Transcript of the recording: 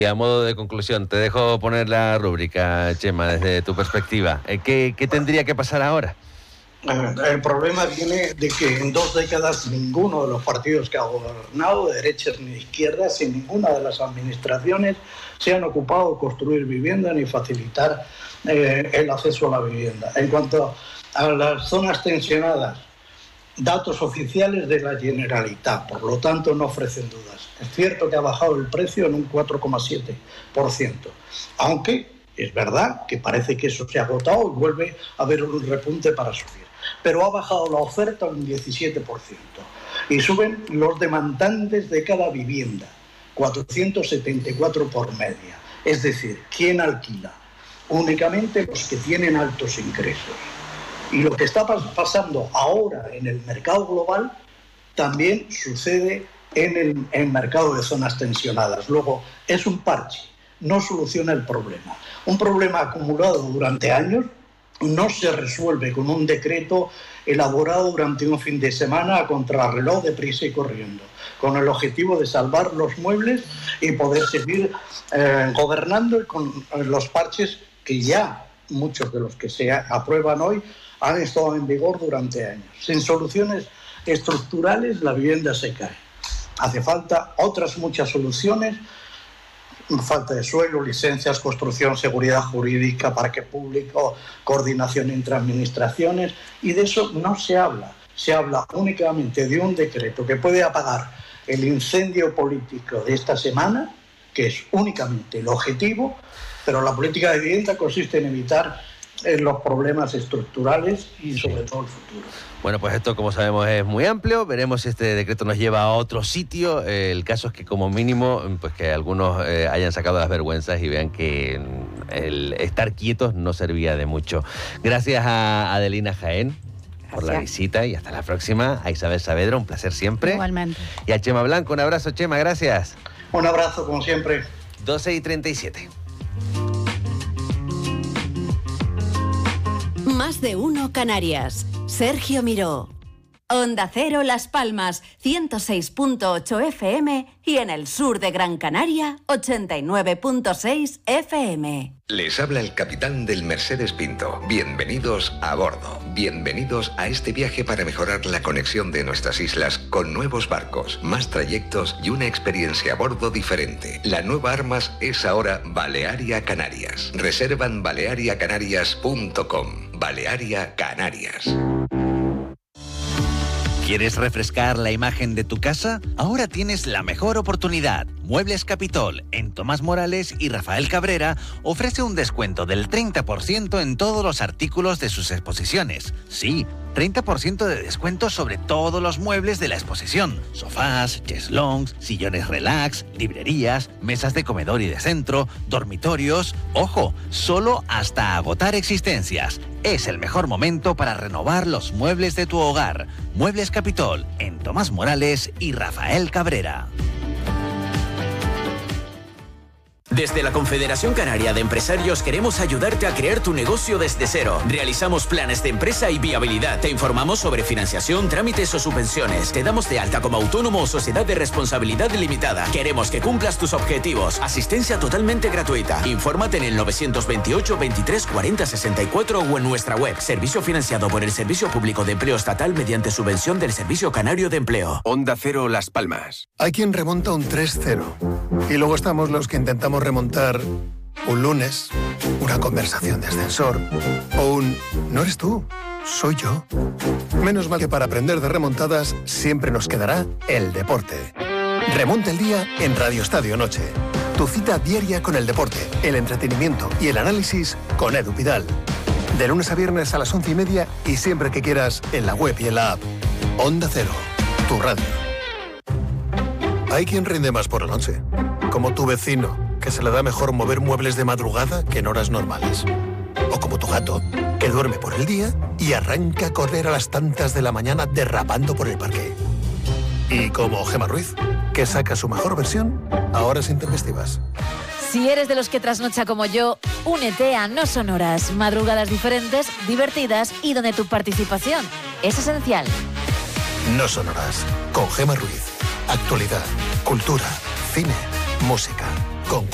Y a modo de conclusión, te dejo poner la rúbrica, Chema, desde tu perspectiva. ¿Qué tendría que pasar ahora? El problema viene de que en 2 décadas ninguno de los partidos que ha gobernado, de derechas ni de izquierdas, en ninguna de las administraciones se han ocupado de construir vivienda ni facilitar el acceso a la vivienda. En cuanto a las zonas tensionadas, datos oficiales de la Generalitat, por lo tanto no ofrecen dudas. Es cierto que ha bajado el precio en un 4,7%, aunque es verdad que parece que eso se ha agotado y vuelve a haber un repunte para subir. Pero ha bajado la oferta un 17% y suben los demandantes de cada vivienda, 474 por media. Es decir, ¿quién alquila? Únicamente los que tienen altos ingresos. Y lo que está pasando ahora en el mercado global también sucede en el mercado de zonas tensionadas. Luego, es un parche, no soluciona el problema. Un problema acumulado durante años no se resuelve con un decreto elaborado durante un fin de semana a contrarreloj, deprisa y corriendo, con el objetivo de salvar los muebles y poder seguir gobernando con los parches que ya muchos de los que se aprueban hoy han estado en vigor durante años. Sin soluciones estructurales la vivienda se cae. Hace falta otras muchas soluciones: falta de suelo, licencias, construcción, seguridad jurídica, parque público, coordinación entre administraciones, y de eso no se habla. Se habla únicamente de un decreto que puede apagar el incendio político de esta semana, que es únicamente el objetivo, pero la política de vivienda consiste en evitar los problemas estructurales y sobre todo el futuro. Bueno, pues esto, como sabemos, es muy amplio. Veremos si este decreto nos lleva a otro sitio. El caso es que, como mínimo, pues que algunos hayan sacado las vergüenzas y vean que el estar quietos no servía de mucho. Gracias a Adelina Jaén por la visita y hasta la próxima. A Isabel Saavedra, un placer siempre. Igualmente. Y a Chema Blanco, un abrazo, Chema, gracias. Un abrazo, como siempre. 12:37. Más de uno Canarias. Sergio Miró. Onda Cero Las Palmas, 106.8 FM y en el sur de Gran Canaria, 89.6 FM. Les habla el capitán del Mercedes Pinto. Bienvenidos a bordo. Bienvenidos a este viaje para mejorar la conexión de nuestras islas con nuevos barcos, más trayectos y una experiencia a bordo diferente. La nueva Armas es ahora Balearia Canarias. Reserva en baleariacanarias.com. Balearia Canarias. ¿Quieres refrescar la imagen de tu casa? Ahora tienes la mejor oportunidad. Muebles Capitol, en Tomás Morales y Rafael Cabrera, ofrece un descuento del 30% en todos los artículos de sus exposiciones. Sí, 30% de descuento sobre todos los muebles de la exposición. Sofás, cheslongs, sillones relax, librerías, mesas de comedor y de centro, dormitorios. ¡Ojo! Solo hasta agotar existencias. Es el mejor momento para renovar los muebles de tu hogar. Muebles Capitol, en Tomás Morales y Rafael Cabrera. Desde la Confederación Canaria de Empresarios queremos ayudarte a crear tu negocio desde cero. Realizamos planes de empresa y viabilidad. Te informamos sobre financiación, trámites o subvenciones. Te damos de alta como autónomo o sociedad de responsabilidad limitada. Queremos que cumplas tus objetivos. Asistencia totalmente gratuita. Infórmate en el 928 23 40 64 o en nuestra web. Servicio financiado por el Servicio Público de Empleo Estatal mediante subvención del Servicio Canario de Empleo. Onda Cero Las Palmas. Hay quien remonta un 3-0 y luego estamos los que intentamos remontar un lunes, una conversación de ascensor o un «no eres tú, soy yo». Menos mal que para aprender de remontadas siempre nos quedará el deporte. Remonta el día en Radio Estadio Noche. Tu cita diaria con el deporte, el entretenimiento y el análisis con Edu Pidal. De lunes a viernes a las 11:30 y siempre que quieras en la web y en la app. Onda Cero, tu radio. Hay quien rinde más por la noche, como tu vecino, que se le da mejor mover muebles de madrugada que en horas normales. O como tu gato, que duerme por el día y arranca a correr a las tantas de la mañana derrapando por el parque. Y como Gemma Ruiz, que saca su mejor versión a horas intempestivas. Si eres de los que trasnocha como yo, únete a No Son Horas. Madrugadas diferentes, divertidas y donde tu participación es esencial. No Son Horas, con Gemma Ruiz. Actualidad, cultura, cine, música. Con